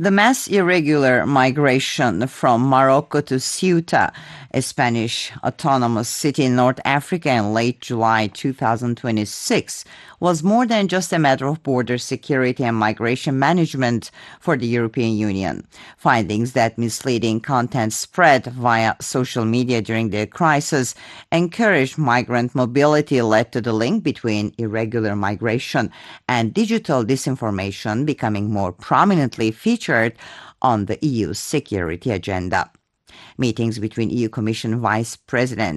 The mass irregular migration from Morocco to Ceuta, a Spanish autonomous city in North Africa in late July 2026, was more than just a matter of border security and migration management for the European Union. Findings that misleading content spread via social media during the crisis encouraged migrant mobility led to the link between irregular migration and digital disinformation becoming more prominently featured on the EU's security agenda. Meetings between EU Commission Vice President